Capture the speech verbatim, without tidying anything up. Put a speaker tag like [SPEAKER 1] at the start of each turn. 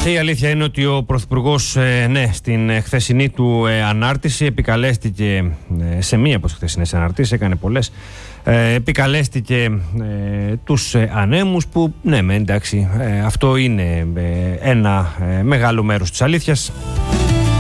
[SPEAKER 1] Η αλήθεια είναι ότι ο Πρωθυπουργός, ε, ναι, στην χθεσινή του ε, ανάρτηση επικαλέστηκε, ε, σε μία από τις χθεσινές αναρτήσεις, έκανε πολλές, ε, επικαλέστηκε ε, τους ε, ανέμους που, ναι, με, εντάξει, ε, αυτό είναι ε, ένα ε, μεγάλο μέρος της αλήθειας.